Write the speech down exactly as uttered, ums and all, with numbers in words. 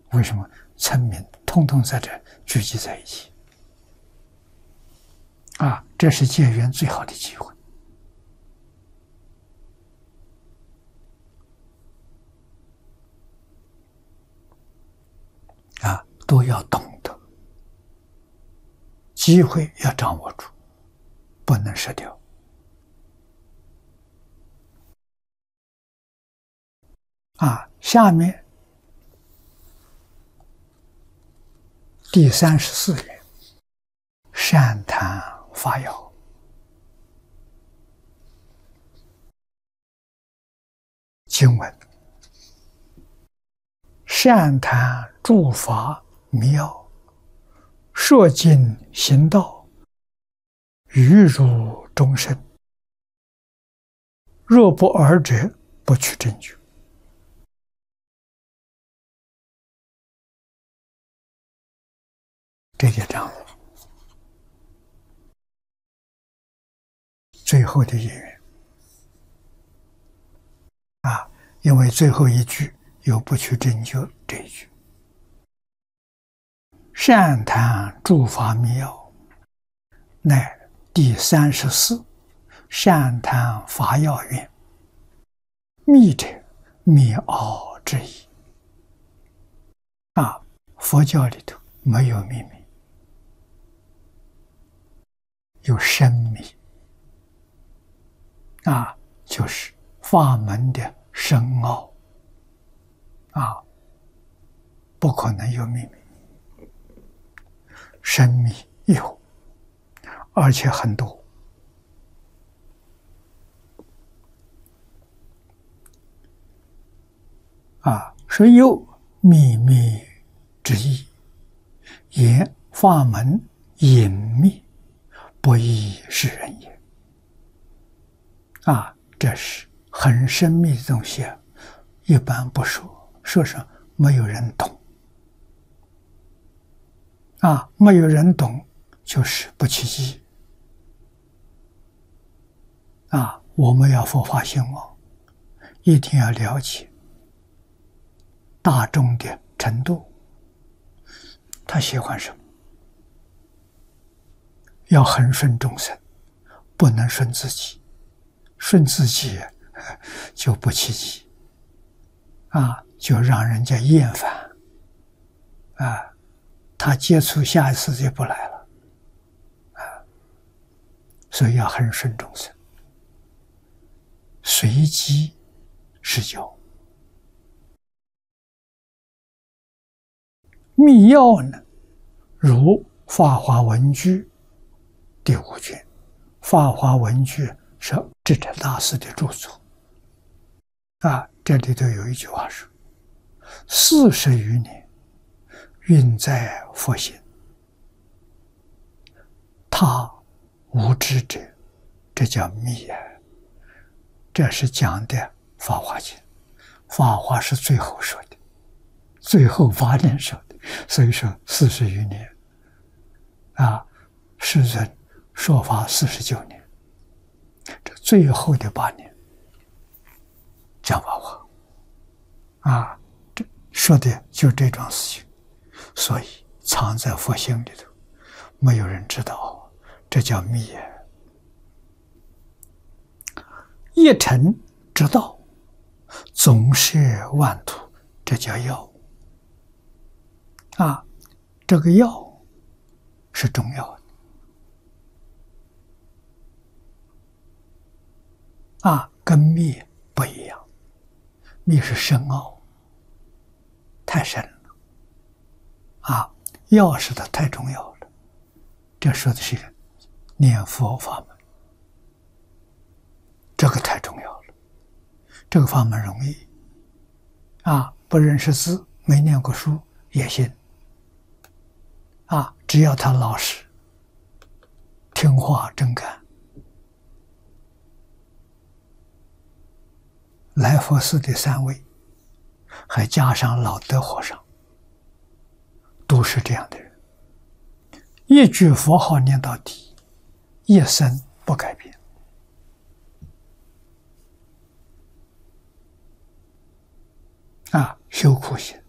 为什么村民通通在这聚集在一起？啊，这是结缘最好的机会。啊，都要懂得，机会要掌握住，不能失掉。啊，下面第三十四页，善谈法要。经文：善谈诸法妙，说经行道，欲入众生。若不尔者，不取正觉。这些章最后的一缘啊，因为最后一句有不取正觉这一句。善谈诸法妙，乃第三十四善谈法要愿。密者，密奥之意。啊，佛教里头没有秘密，有深密。啊，就是法门的深奥。啊，不可能有秘密。深密有，而且很多。啊，说有秘密之意，言法门隐秘，不易示人也。啊，这是很神秘的东西，一般不说，说上没有人懂。啊，没有人懂，就是不起机。啊，我们要佛法兴旺，一定要了解大众的程度，他喜欢什么，要恒顺众生，不能顺自己，顺自己就不起机，啊，就让人家厌烦，啊，他接触下一次就不来了，啊，所以要恒顺众生，随机施教。密要呢，如《法华文具》第五卷，《法华文具》是智者大师的著作。啊，这里头有一句话说：“四十余年，运在佛心，他无知者，这叫密啊。”这是讲的《法华经》，《法华》是最后说的，最后八年说的。所以说四十余年，啊，世尊说法四十九年，这最后的八年讲法华，啊，这说的就这桩事情，所以藏在佛心里头，没有人知道，这叫密。一尘之道，总摄万土，这叫要。啊，这个要是重要的。啊，跟密不一样，密是深奥，太深了。啊，要是的太重要了。这说的是念佛法门，这个太重要了。这个法门容易，啊，不认识字，没念过书也行。啊，只要他老实、听话、真干，来佛寺的三位，还加上老德和尚，都是这样的人，一句佛号念到底，一生不改变。啊，修苦行，